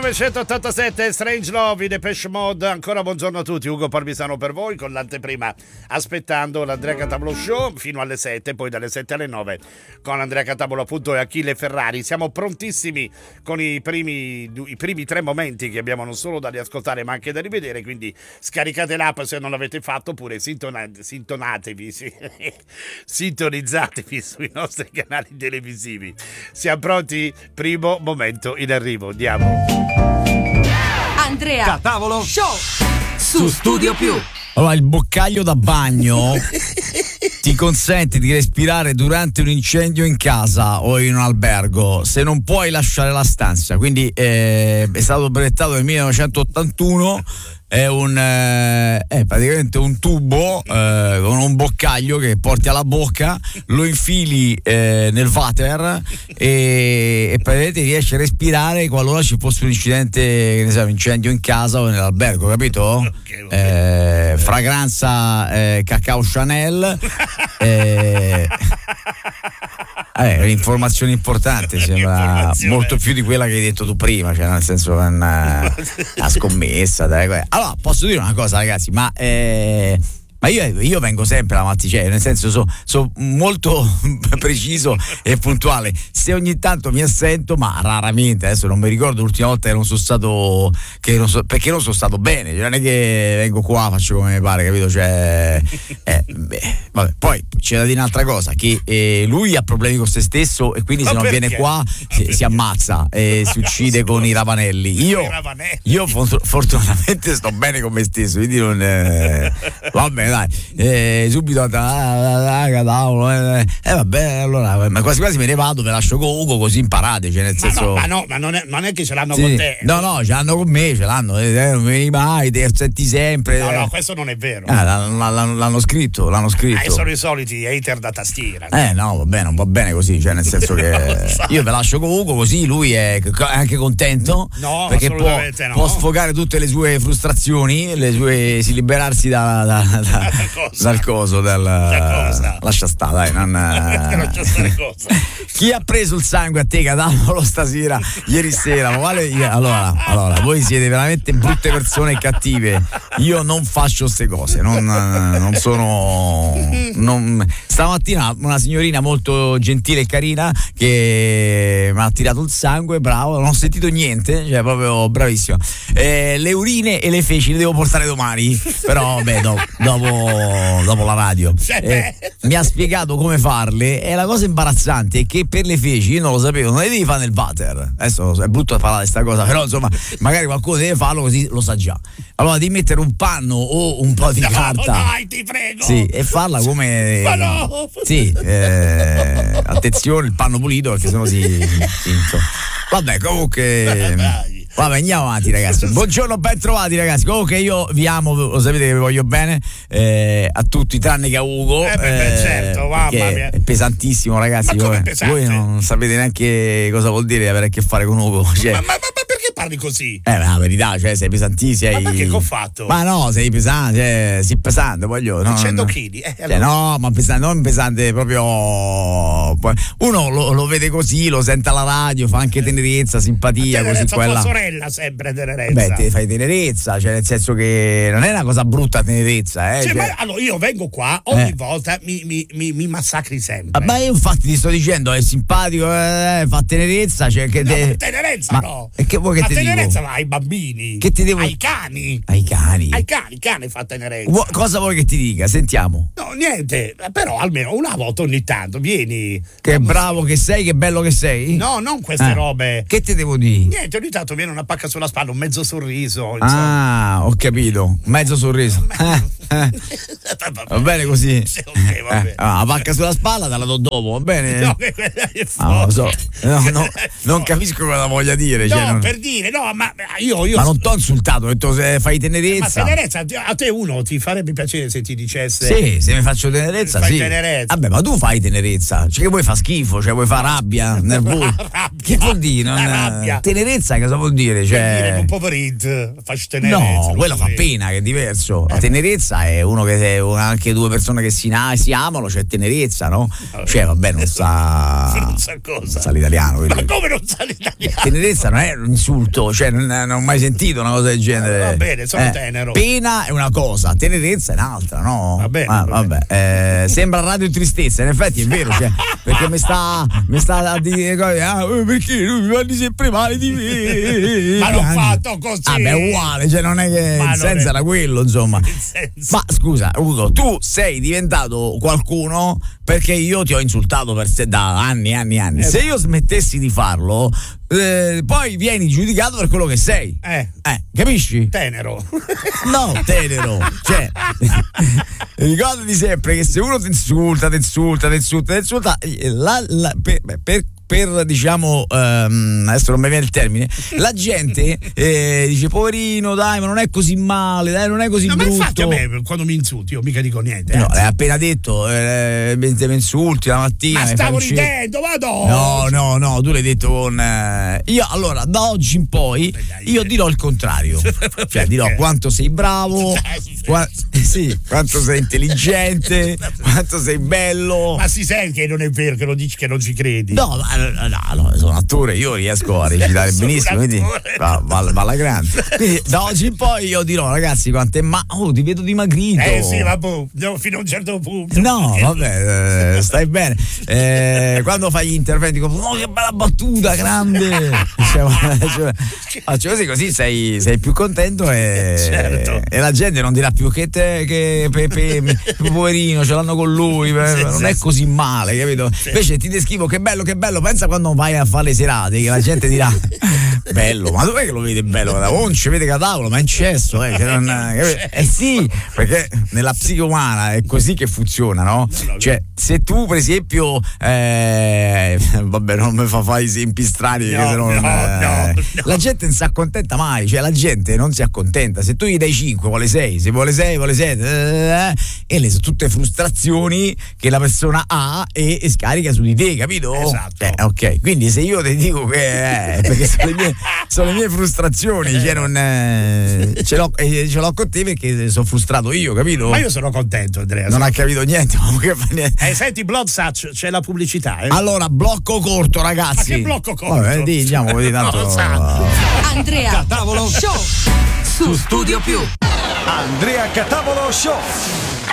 1987, Strange Love, Depeche Mode. Ancora buongiorno a tutti, Ugo Parmisano per voi con l'anteprima, aspettando l'Andrea Catavolo Show fino alle 7, poi dalle 7 alle 9 con Andrea Catavolo appunto e Achille Ferrari. Siamo prontissimi con i primi 3 momenti che abbiamo non solo da riascoltare ma anche da rivedere, quindi scaricate l'app se non l'avete fatto, oppure sintonizzatevi sui nostri canali televisivi. Siamo pronti? Primo momento in arrivo, andiamo. Andrea Catavolo Show su Studio Più. Allora, il boccaglio da bagno ti consente di respirare durante un incendio in casa o in un albergo se non puoi lasciare la stanza. Quindi è stato brevettato nel 1981. È praticamente un tubo con un boccaglio che porti alla bocca, lo infili nel water e praticamente riesci a respirare qualora ci fosse un incidente, che ne so, un incendio in casa o nell'albergo, capito? Okay. Fragranza cacao Chanel. Un'informazione importante, sembra molto più di quella che hai detto tu prima, cioè nel senso una scommessa, dai. Allora, posso dire una cosa, ragazzi, ma io vengo sempre la mattina, cioè, nel senso sono molto preciso e puntuale. Se ogni tanto mi assento, ma raramente, adesso non mi ricordo l'ultima volta che non sono stato, perché non sono stato bene, cioè non è che vengo qua, faccio come mi pare, capito? Cioè, vabbè. Poi c'è da dire un'altra cosa, che lui ha problemi con se stesso e quindi se non viene qua si ammazza e si uccide con i ravanelli. Io fortunatamente sto bene con me stesso, quindi non vabbè, dai, subito vabbè, allora ma quasi me ne vado, ve lascio con Ugo così imparate, cioè nel senso ma non è che ce l'hanno con te, no, ce l'hanno con me, ce l'hanno, non veni mai, ti senti sempre, no, questo non è vero, l'hanno scritto, sono i soliti hater da tastiera, no, vabbè, non va bene così, cioè nel senso che io ve lascio con Ugo così lui è anche contento, perché può sfogare tutte le sue frustrazioni, si liberarsi dal coso, lascia stare, dai, lascia stare cosa. Chi ha preso il sangue a te, Catavolo, stasera, ieri sera? Allora, voi siete veramente brutte persone cattive. Io non faccio queste cose, non sono. Stamattina una signorina molto gentile e carina che mi ha tirato il sangue, bravo, non ho sentito niente, cioè proprio bravissimo. Le urine e le feci le devo portare domani, però vabbè, dopo la radio mi ha spiegato come farle, e la cosa imbarazzante è che per le feci io non lo sapevo, non le devi fare nel water. Adesso è brutto parlare di questa cosa, però insomma magari qualcuno deve farlo, così lo sa già. Allora devi mettere un panno o un po' di carta, dai, ti prego, sì, e farla come sì, attenzione, il panno pulito, perché sennò si vabbè, comunque vabbè, andiamo avanti, ragazzi. Buongiorno, ben trovati, ragazzi. Comunque io vi amo, lo sapete che vi voglio bene, a tutti tranne che a Ugo, certo, mamma mia, è pesantissimo, ragazzi. Voi non sapete neanche cosa vuol dire avere a che fare con Ugo, cioè. Ma perché parli così? La verità, cioè sei pesantissimo. Ma che ho fatto? Ma no, sei pesante, cioè, sei pesante, voglio. 100 kg. Allora. No, ma pesante, non pesante proprio. Uno lo vede così, lo sente alla radio, fa anche tenerezza, simpatia, così quella. Sorella sempre tenerezza. Beh, te fai tenerezza, cioè nel senso che non è una cosa brutta tenerezza, cioè, ma allora io vengo qua ogni volta mi massacri sempre. Ma io infatti ti sto dicendo, è simpatico, fa tenerezza, cioè che tenerezza no. E che vuoi che ti dico? La tenerezza va ai bambini. Che ti devo? Ai cani. Il cane fa tenerezza. Cosa vuoi che ti dica? Sentiamo. No, niente, però almeno una volta ogni tanto vieni. Che bravo che sei, che bello che sei? No, non queste robe. Che ti devo dire? Niente, ogni tanto viene una pacca sulla spalla, un mezzo sorriso. Insomma. Ho capito, mezzo sorriso. Va bene così. Okay, va bene. La pacca sulla spalla te la do dopo, va bene? No, che quella è lo so. Non capisco cosa voglia dire. No, cioè, per dire, no, ma io. Ma non t'ho insultato, ho detto se fai tenerezza. Ma tenerezza, a te uno ti farebbe piacere se ti dicesse. Sì, se mi faccio tenerezza, fai sì. Tenerezza. Vabbè, ma tu fai tenerezza, cioè che vuoi fa schifo, cioè vuoi fa rabbia, nervoso. Che vuol dire? Rabbia. Tenerezza cosa vuol dire? Cioè. Per dire un poverito, faccio tenerezza. No, quello fa pena, che è diverso. La tenerezza è uno che anche due persone che si amano, c'è tenerezza, no? Cioè, vabbè, non sa cosa. Non sa l'italiano. Ma come non sa l'italiano? Tenerezza non è un insulto. insulto, cioè non ho mai sentito una cosa del genere. Va bene, sono tenero. Pena è una cosa, tenerezza è un'altra, no? Va bene. Vabbè. Sembra Radio Tristezza, in effetti è vero, cioè, perché mi sta a dire perché lui mi parli sempre male di me. Ma l'ho fatto così. È uguale, cioè non è che il senso era quello, insomma. Ma scusa, Ugo, tu sei diventato qualcuno perché io ti ho insultato da anni. Se io smettessi di farlo, poi vieni giudicato per quello che sei. Capisci? Tenero. No, tenero. Cioè, ricordati sempre che se uno ti insulta, per diciamo adesso non mi viene il termine, la gente dice poverino, dai, ma non è così male, dai, non è così brutto. Ma infatti a me quando mi insulti io mica dico niente. No, l'hai appena detto, mi insulti la mattina. Ma stavo ridendo, vado. No, tu l'hai detto con io allora da oggi in poi io dirò il contrario. Cioè dirò quanto sei bravo, quanto sei intelligente, quanto sei bello. Ma si sente che non è vero, che lo dici, che non ci credi. No, sono attore, io riesco a recitare benissimo, quindi va alla grande. Quindi da oggi in poi io dirò, ragazzi, ti vedo dimagrito. Sì, vabbè, fino a un certo punto. No, vabbè, stai bene. Quando fai gli interventi dico, che bella battuta, grande. Così sei più contento e la gente non dirà più che poverino, ce l'hanno con lui, non è così male, capito? Invece ti descrivo che bello, pensa quando vai a fare le serate che la gente dirà bello, ma dov'è che lo vede bello? Non ci vede che a tavola, ma è in cesso, sì, perché nella psiche umana è così che funziona, no? Cioè, se tu per esempio vabbè, non mi fa fare esempi strani, la gente non si accontenta mai, cioè la gente non si accontenta, se tu gli dai 5 vuole 6, se vuole 6 vuole 7 e le sono tutte frustrazioni che la persona ha e scarica su di te, capito? Esatto. Ok, quindi se io ti dico che perché sono le mie frustrazioni, cioè non ce l'ho con te perché sono frustrato io, capito? Ma io sono contento, Andrea. Non ha capito niente, ma che fa niente. Senti, Bloodsatch, c'è la pubblicità, Allora, blocco corto, ragazzi. Ma che blocco corto? Vabbè, diciamo così tanto. Andrea Catavolo Show su Studio Più. Andrea Catavolo Show.